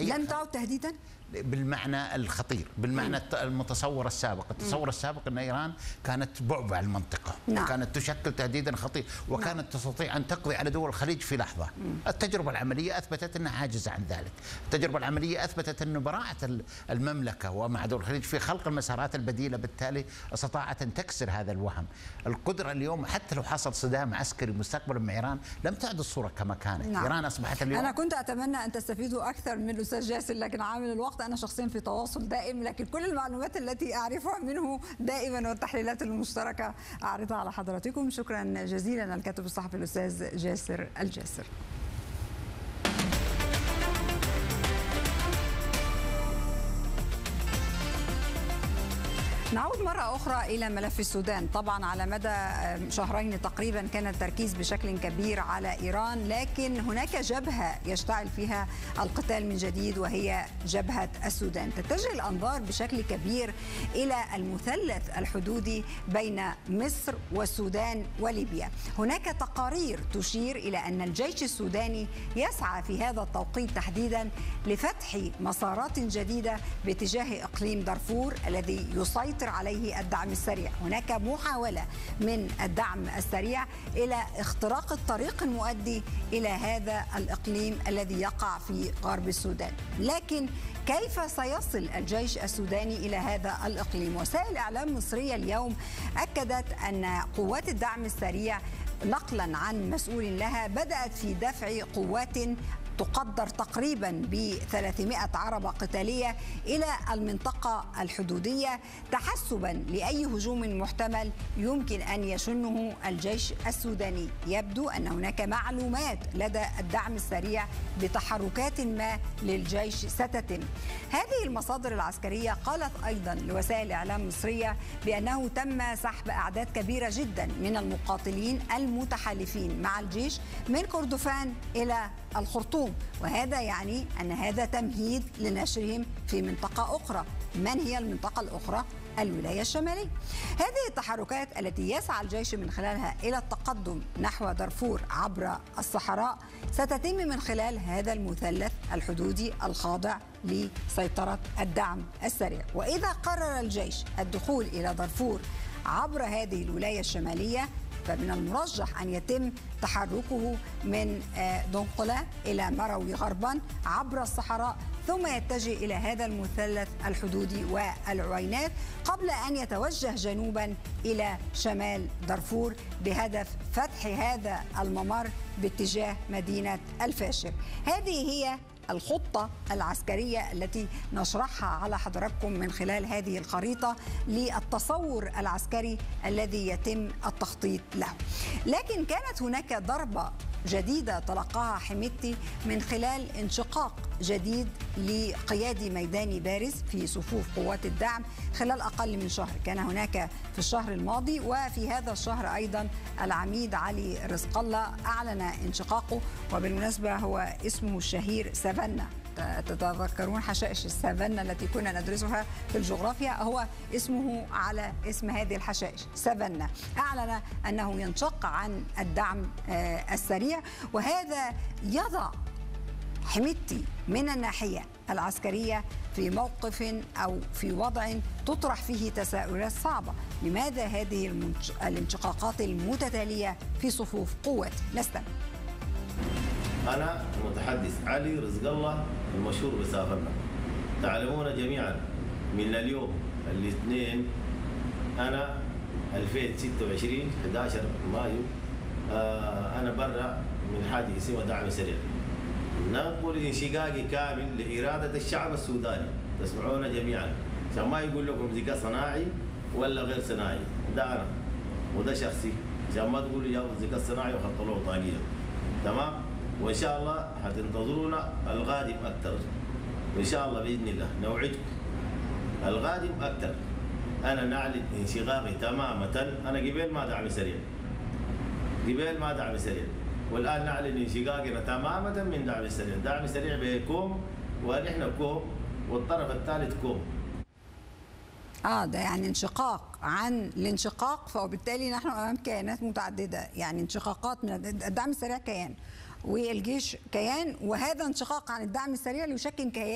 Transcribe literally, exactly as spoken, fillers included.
لن تعد تهديدا؟ بالمعنى الخطير، بالمعنى المتصور السابق، التصور السابق أن إيران كانت بعبع المنطقة، نعم. كانت تشكل تهديدا خطير، وكانت نعم. تستطيع أن تقضي على دول الخليج في لحظة. مم. التجربة العملية أثبتت أنها عاجزة عن ذلك. التجربة العملية أثبتت أن براعة المملكة ومع دول الخليج في خلق المسارات البديلة بالتالي استطاعت أن تكسر هذا الوهم. القدرة اليوم حتى لو حصل صدام عسكري مستقبلا مع إيران لم تعد الصورة كما كانت. نعم. إيران أصبحت اليوم. أنا كنت أتمنى أن تستفيدوا أكثر من الأستاذ جاسر، لكن عامل الوقت أنا شخصيا في تواصل دائم، لكن كل المعلومات التي أعرفها منه دائما والتحليلات المشتركة أعرضها على حضراتكم. شكرا جزيلا الكاتب الصحفي الأستاذ جاسر الجاسر. نعود مرة أخرى إلى ملف السودان. طبعا على مدى شهرين تقريبا كان التركيز بشكل كبير على إيران، لكن هناك جبهة يشتعل فيها القتال من جديد وهي جبهة السودان. تتجه الأنظار بشكل كبير إلى المثلث الحدودي بين مصر والسودان وليبيا. هناك تقارير تشير إلى أن الجيش السوداني يسعى في هذا التوقيت تحديدا لفتح مسارات جديدة باتجاه إقليم دارفور الذي يسيطر عليه الدعم السريع. هناك محاولة من الدعم السريع إلى اختراق الطريق المؤدي إلى هذا الإقليم الذي يقع في غرب السودان. لكن كيف سيصل الجيش السوداني إلى هذا الإقليم؟ وسائل إعلام مصرية اليوم أكدت أن قوات الدعم السريع نقلا عن مسؤول لها بدأت في دفع قوات تقدر تقريبا ب ثلاثمائة عربة قتالية إلى المنطقة الحدودية تحسبا لأي هجوم محتمل يمكن أن يشنه الجيش السوداني. يبدو أن هناك معلومات لدى الدعم السريع بتحركات ما للجيش ستتم. هذه المصادر العسكرية قالت أيضا لوسائل إعلام مصرية بأنه تم سحب أعداد كبيرة جدا من المقاتلين المتحالفين مع الجيش من كردفان إلى الخرطوم، وهذا يعني أن هذا تمهيد لنشرهم في منطقة أخرى. من هي المنطقة الأخرى؟ الولاية الشمالية. هذه التحركات التي يسعى الجيش من خلالها إلى التقدم نحو دارفور عبر الصحراء ستتم من خلال هذا المثلث الحدودي الخاضع لسيطرة الدعم السريع. وإذا قرر الجيش الدخول إلى دارفور عبر هذه الولاية الشمالية فمن المرجح أن يتم تحركه من دنقلة إلى مروي غربا عبر الصحراء ثم يتجه إلى هذا المثلث الحدودي والعوينات قبل أن يتوجه جنوبا إلى شمال دارفور بهدف فتح هذا الممر باتجاه مدينة الفاشر. هذه هي الخطة العسكرية التي نشرحها على حضراتكم من خلال هذه الخريطة للتصور العسكري الذي يتم التخطيط له. لكن كانت هناك ضربة جديدة تلقاها حميدتي من خلال انشقاق جديد لقيادي ميداني بارز في صفوف قوات الدعم خلال أقل من شهر. كان هناك في الشهر الماضي وفي هذا الشهر أيضا العميد علي رزق الله أعلن انشقاقه، وبالمناسبة هو اسمه الشهير سافانا. تتذكرون حشائش السافانا التي كنا ندرسها في الجغرافيا؟ هو اسمه على اسم هذه الحشائش سافانا. أعلن أنه ينشق عن الدعم السريع، وهذا يضع حميدتي من الناحية العسكرية في موقف أو في وضع تطرح فيه تساؤلات صعبة. لماذا هذه الانشقاقات المتتالية في صفوف قوات؟ نستمع. أنا متحدث علي رزق الله المشهور بسافرنا. تعلمون جميعا من اليوم الاثنين أنا ألفين وستة وعشرين أحد عشر مايو آه أنا برا من حاجة اسمها دعم سريع. نقول انشقاقي كامل لإرادة الشعب السوداني. تسمعون جميعا عشان ما يقول لكم ذكاء صناعي ولا غير صناعي. ده أنا وده شخصي عشان ما تقولوا يا ذكاء صناعي وخطوا له طاقية. تمام؟ وإن شاء الله حتنتظرونا القادم أكثر. وإن شاء الله بإذن الله نوعدكم القادم أكثر. أنا نعلن انشقاقي تماما. أنا قبل ما دعم سريع. قبل ما دعم سريع. والآن نعلن انشقاقنا تماما من دعم السريع. دعم السريع بكوم ونحن كوم والطرف الثالث كوم. اه ده يعني انشقاق عن الانشقاق، فوبالتالي نحن امام كيانات متعدده، يعني انشقاقات من الدعم السريع كيان والجيش كيان، وهذا انشقاق عن الدعم السريع ليشكل كيان